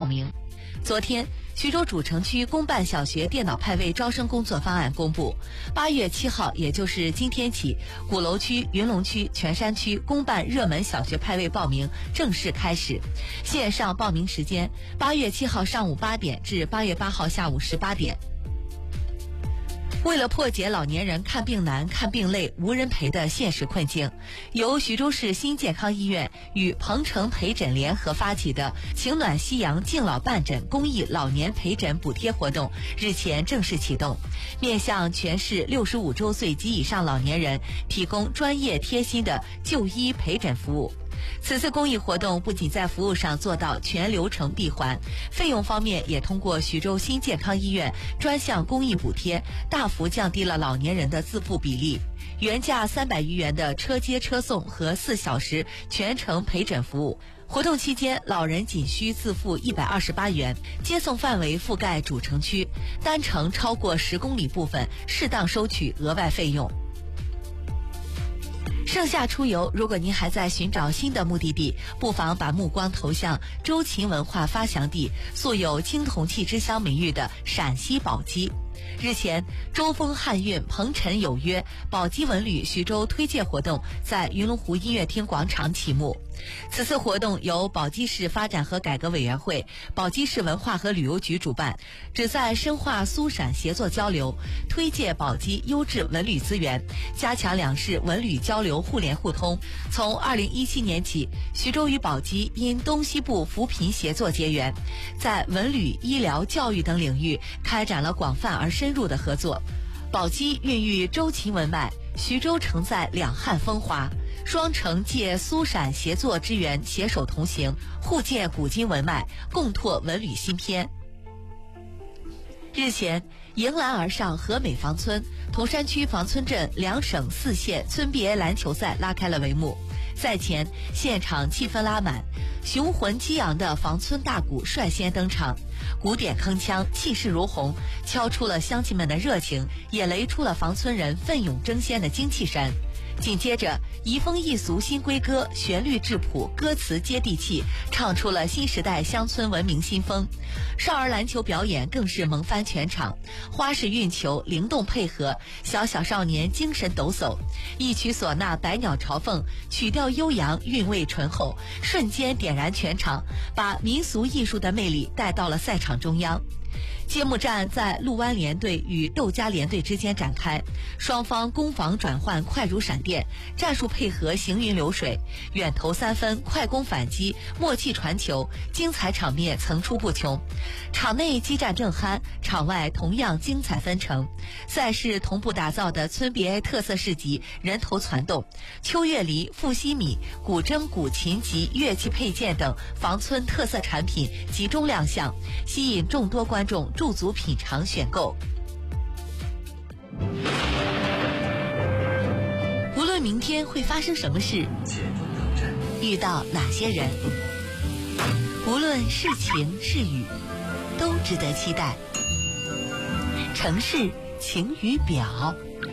名。昨天，徐州主城区公办小学电脑派位招生工作方案公布，8月7号，也就是今天起，鼓楼区、云龙区、泉山区公办热门小学派位报名正式开始。线上报名时间：8月7号上午8点至8月8号下午18点。为了破解老年人看病难、看病累、无人陪的现实困境，由徐州市新健康医院与鹏城陪诊联合发起的“晴暖夕阳敬老伴诊”公益老年陪诊补贴活动日前正式启动，面向全市65周岁及以上老年人提供专业贴心的就医陪诊服务。此次公益活动不仅在服务上做到全流程闭环，费用方面也通过徐州新健康医院专项公益补贴，大幅降低了老年人的自付比例。原价300余元的车接车送和4小时全程陪诊服务，活动期间老人仅需自付128元，接送范围覆盖主城区，单程超过10公里部分适当收取额外费用。盛夏出游，如果您还在寻找新的目的地，不妨把目光投向周秦文化发祥地、素有青铜器之乡名誉的陕西宝鸡。日前，周风汉韵，鹏辰有约，宝鸡文旅徐州推介活动在云龙湖音乐厅广场启幕。此次活动由宝鸡市发展和改革委员会、宝鸡市文化和旅游局主办，旨在深化苏陕协作交流，推介宝鸡优质文旅资源，加强两市文旅交流互联互通。从2017年起，徐州与宝鸡因东西部扶贫协作结缘，在文旅、医疗、教育等领域开展了广泛而深入的合作。宝鸡孕育周秦文脉，徐州承载两汉风华，双城借苏陕协作支援，携手同行，互鉴古今文脉，共拓文旅新篇。日前，迎篮而上和美房村、铜山区房村镇2省4县村 BA 篮球赛拉开了帷幕。赛前，现场气氛拉满，雄浑激昂的房村大鼓率先登场，鼓点铿锵，气势如虹，敲出了乡亲们的热情，也擂出了房村人奋勇争先的精气神。紧接着，移风易俗新规歌，旋律质朴，歌词接地气，唱出了新时代乡村文明新风。少儿篮球表演更是萌翻全场，花式运球灵动配合，小小少年精神抖擞，一曲唢呐百鸟朝凤，曲调悠扬，韵味醇厚，瞬间点燃全场，把民俗艺术的魅力带到了赛场中央。揭幕战在陆湾联队与窦家联队之间展开，双方攻防转换快如闪电，战术配合行云流水，远投3分，快攻反击，默契传球，精彩场面层出不穷。场内激战正酣，场外同样精彩纷呈。赛事同步打造的村 BA 特色市集人头攒动，秋月梨、富烯米、古筝、古琴及乐器配件等房村特色产品集中亮相，吸引众多观众驻足品尝选购。无论明天会发生什么事，遇到哪些人，无论是晴是雨，都值得期待。城市晴雨表。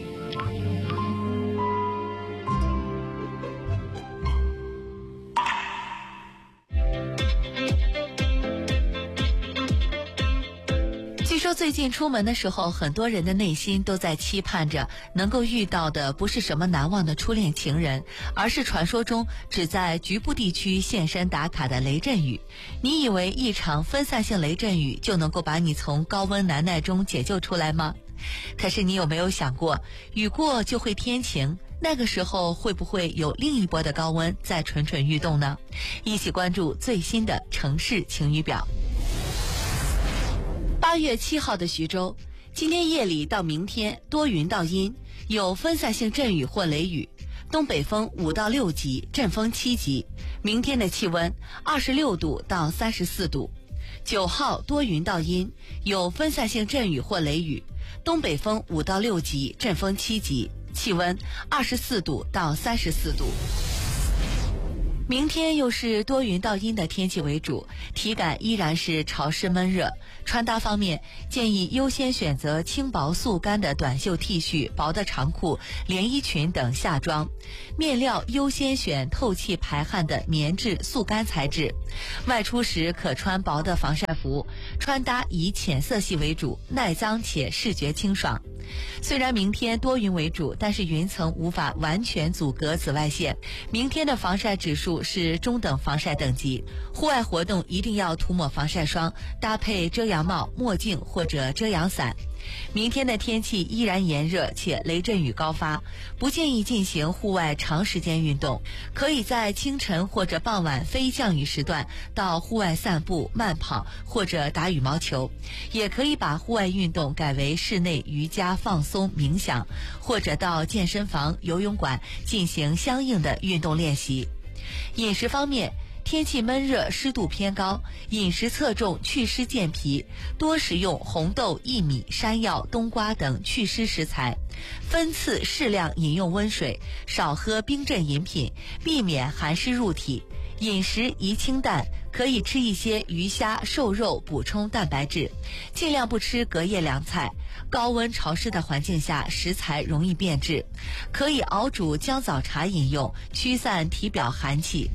据说最近出门的时候，很多人的内心都在期盼着能够遇到的不是什么难忘的初恋情人，而是传说中只在局部地区现身打卡的雷阵雨。你以为一场分散性雷阵雨就能够把你从高温难耐中解救出来吗？可是你有没有想过，雨过就会天晴，那个时候会不会有另一波的高温在蠢蠢欲动呢？一起关注最新的城市晴雨表。8月7号的徐州，今天夜里到明天多云到阴，有分散性阵雨或雷雨，东北风5到6级，阵风7级。明天的气温26度到34度。9号多云到阴，有分散性阵雨或雷雨，东北风5到6级，阵风7级，气温24度到34度。 明天又是多云到阴的天气为主，体感依然是潮湿闷热。穿搭方面，建议优先选择轻薄速干的短袖 T 恤、薄的长裤、连衣裙等夏装。面料优先选透气排汗的棉质速干材质。外出时可穿薄的防晒服，穿搭以浅色系为主，耐脏且视觉清爽。虽然明天多云为主，但是云层无法完全阻隔紫外线。明天的防晒指数是中等防晒等级，户外活动一定要涂抹防晒霜，搭配遮阳帽、墨镜或者遮阳伞。明天的天气依然炎热且雷阵雨高发，不建议进行户外长时间运动，可以在清晨或者傍晚非降雨时段到户外散步、慢跑或者打羽毛球，也可以把户外运动改为室内瑜伽放松冥想，或者到健身房、游泳馆进行相应的运动练习。饮食方面，天气闷热，湿度偏高，饮食侧重祛湿健脾，多食用红豆、薏米、山药、冬瓜等祛湿食材，分次适量饮用温水，少喝冰镇饮品，避免寒湿入体。饮食宜清淡，可以吃一些鱼虾瘦肉补充蛋白质，尽量不吃隔夜凉菜。高温潮湿的环境下，食材容易变质，可以熬煮姜枣茶饮用，驱散体表寒气。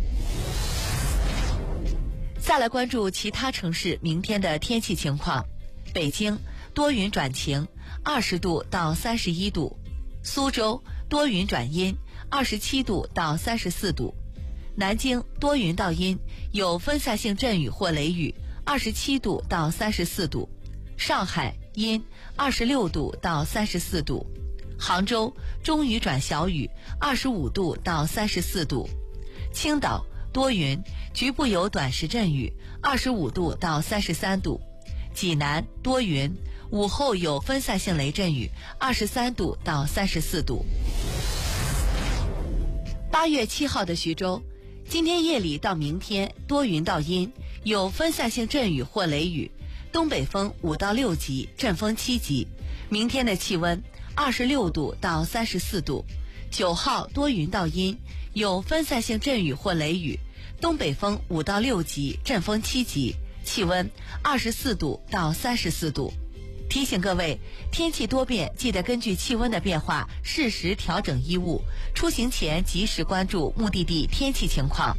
再来关注其他城市明天的天气情况。北京多云转晴，20度到31度；苏州多云转阴，27度到34度；南京多云到阴，有分散性阵雨或雷雨，27度到34度；上海阴，26度到34度；杭州中雨转小雨，25度到34度；青岛多云，局部有短时阵雨，25度到33度；济南多云，午后有分散性雷阵雨，23度到34度。8月7号的徐州，今天夜里到明天多云到阴，有分散性阵雨或雷雨，东北风5到6级，阵风7级。明天的气温26度到34度。9号多云到阴，有分散性阵雨或雷雨，东北风5到6级，阵风7级，气温24度到34度。提醒各位，天气多变，记得根据气温的变化适时调整衣物，出行前及时关注目的地天气情况。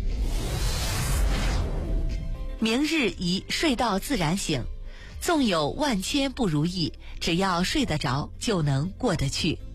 明日宜睡到自然醒，纵有万千不如意，只要睡得着就能过得去。